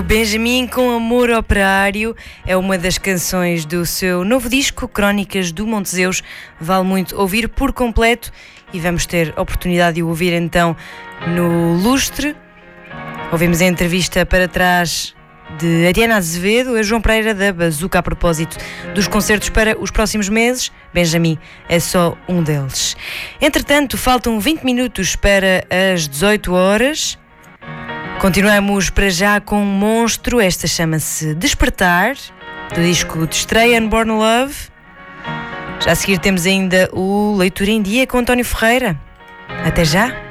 Benjamin com Amor Operário é uma das canções do seu novo disco, Crónicas do Monte Zeus. Vale muito ouvir por completo e vamos ter a oportunidade de o ouvir então no Lustre. Ouvimos a entrevista para trás de Ariana Azevedo a João Pereira da Bazuca a propósito dos concertos para os próximos meses. Benjamin é só um deles. Entretanto, faltam 20 minutos para as 18 horas. Continuamos para já com um monstro. Esta chama-se Despertar, do disco de estreia Unborn Love. Já a seguir temos ainda o Leitura em Dia com António Ferreira. Até já!